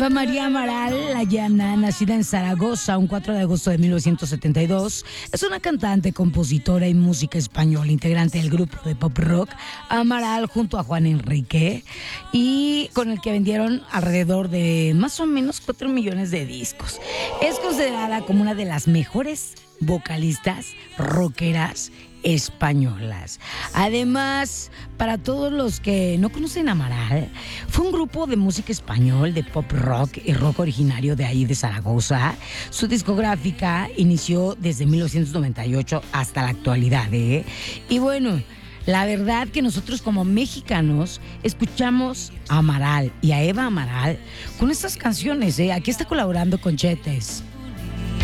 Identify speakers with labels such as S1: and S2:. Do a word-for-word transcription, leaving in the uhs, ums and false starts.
S1: María Amaral Layana, nacida en Zaragoza un cuatro de agosto de mil novecientos setenta y dos, es una cantante, compositora y música española, integrante del grupo de pop rock Amaral junto a Juan Enrique, y con el que vendieron alrededor de más o menos cuatro millones de discos. Es considerada como una de las mejores vocalistas rockeras españolas. Además, para todos los que no conocen a Amaral, fue un grupo de música español, de pop rock y rock originario de ahí de Zaragoza. Su discográfica inició desde mil novecientos noventa y ocho hasta la actualidad, ¿eh? Y bueno, la verdad que nosotros como mexicanos escuchamos a Amaral y a Eva Amaral con estas canciones, ¿eh? Aquí está colaborando con Chetes.